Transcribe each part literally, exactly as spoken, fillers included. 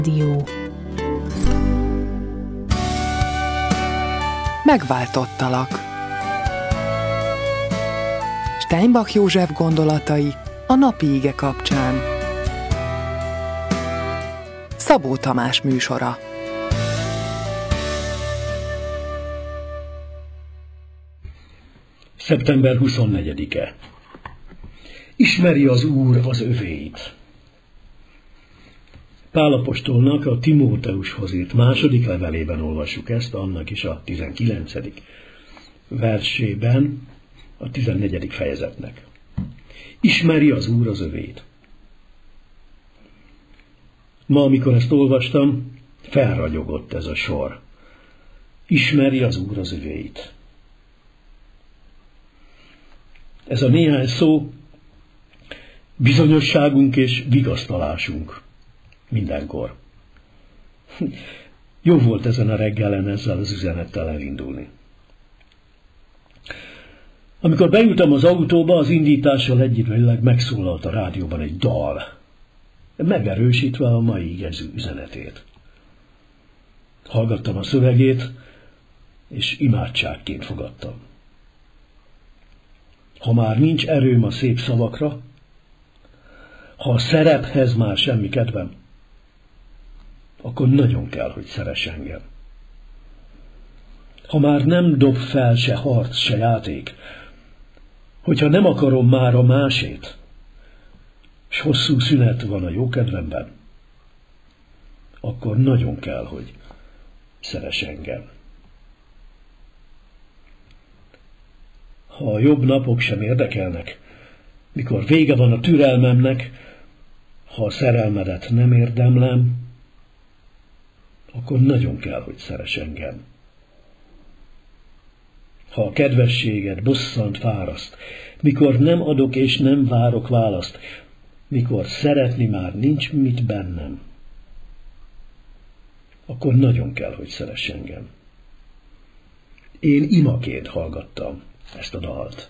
Dió. Megváltottalak. Steinbach József gondolatai a napi ige kapcsán. Szabó Tamás műsora. szeptember huszonnegyedike. Ismeri az Úr az övéit. Pál apostolnak a Timóteushoz írt második levelében olvassuk ezt, annak is a tizenkilencedik versében, a tizennegyedik fejezetnek. Ismeri az Úr az övéit. Ma, amikor ezt olvastam, felragyogott ez a sor. Ismeri az Úr az övéit. Ez a néhány szó bizonyosságunk és vigasztalásunk mindenkor. Jó volt ezen a reggelen ezzel az üzenettel elindulni. Amikor beültem az autóba, az indítással egyidejűleg megszólalt a rádióban egy dal, megerősítve a mai igező üzenetét. Hallgattam a szövegét, és imádságként fogadtam. Ha már nincs erőm a szép szavakra, ha a szerephez már semmi kedvem, akkor nagyon kell, hogy szeress engem. Ha már nem dob fel se harc, se játék, hogyha nem akarom már a másét, s hosszú szünet van a jókedvemben, akkor nagyon kell, hogy szeress engem. Ha a jobb napok sem érdekelnek, mikor vége van a türelmemnek, ha a szerelmedet nem érdemlem, akkor nagyon kell, hogy szeress engem. Ha a kedvességed bosszant, fáraszt, mikor nem adok és nem várok választ, mikor szeretni már nincs mit bennem, akkor nagyon kell, hogy szeress engem. Én imaként hallgattam ezt a dalt.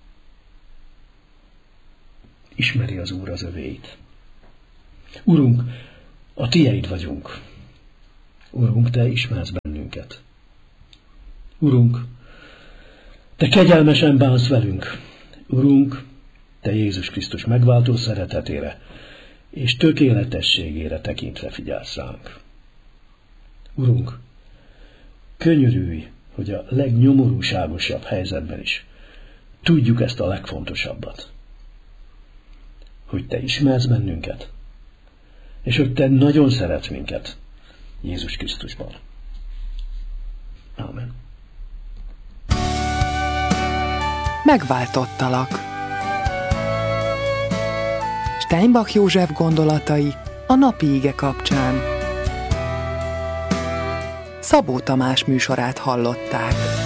Ismeri az Úr az övéit. Urunk, a tieid vagyunk. Urunk, te ismersz bennünket. Urunk, te kegyelmesen bánsz velünk. Urunk, te Jézus Krisztus megváltó szeretetére és tökéletességére tekintve figyelsz ránk. Urunk, könyörülj, hogy a legnyomorúságosabb helyzetben is tudjuk ezt a legfontosabbat, hogy te ismersz bennünket, és hogy te nagyon szeretsz minket Jézus Krisztusban. Ámen. Megváltottalak. Steinbach József gondolatai a napi ige kapcsán. Szabó Tamás műsorát hallották.